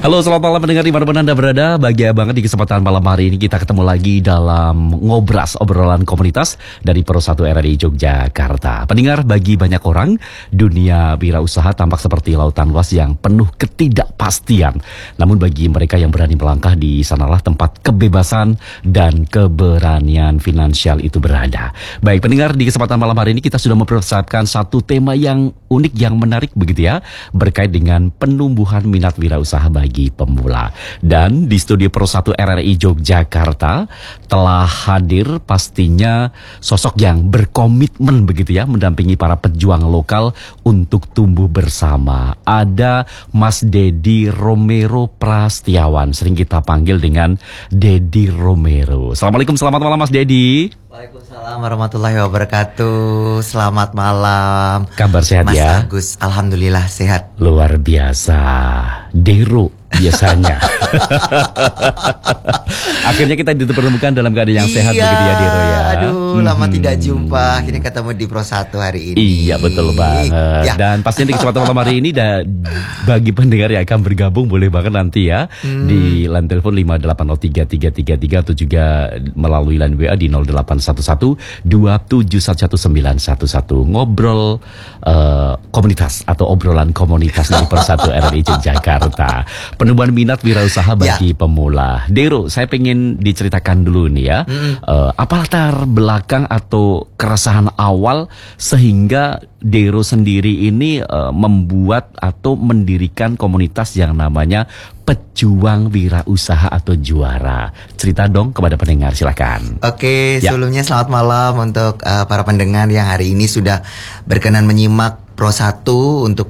Halo, selamat malam pendengar dimanapun Anda berada. Bahagia banget di kesempatan malam hari ini kita ketemu lagi dalam Ngobras, obrolan komunitas dari Pro 1 RRI Yogyakarta. Pendengar, bagi banyak orang, dunia wirausaha tampak seperti lautan luas yang penuh ketidakpastian. Namun bagi mereka yang berani melangkah, di sanalah tempat kebebasan dan keberanian finansial itu berada. Baik pendengar, di kesempatan malam hari ini kita sudah mempersiapkan satu tema yang unik, yang menarik begitu ya, berkait dengan penumbuhan minat wirausaha bagi pemula. Dan di studio Pro 1 RRI Yogyakarta telah hadir pastinya sosok yang berkomitmen begitu ya, mendampingi para pejuang lokal untuk tumbuh bersama. Ada Mas Dedi Romero Prastiawan, sering kita panggil dengan Dedi Romero. Assalamualaikum, selamat malam Mas Dedi. Waalaikumsalam warahmatullahi wabarakatuh. Selamat malam. Kabar sehat Mas ya? Agus, alhamdulillah sehat. Luar biasa. Dero biasanya. Akhirnya kita dipertemukan dalam keadaan yang sehat begitu ya, Dero ya. Aduh, lama tidak jumpa. Akhirnya ketemu di Pro 1 hari ini. Iya, betul banget. Ya. Dan pastinya di kesempatan malam hari ini bagi pendengar yang akan bergabung boleh banget nanti ya di line telepon 5803333 atau juga melalui line WA di 081127111111. Ngobrol komunitas atau obrolan komunitas dari Pro 1 RRI Yogyakarta. Penumbuhan minat wirausaha bagi pemula. Dero, saya pengen diceritakan dulu nih ya. Apa latar belakang atau keresahan awal sehingga Dero sendiri ini membuat atau mendirikan komunitas yang namanya Pejuang Wirausaha atau Juara. Cerita dong kepada pendengar, silakan. Oke, sebelumnya selamat malam untuk para pendengar yang hari ini sudah berkenan menyimak Pro 1 untuk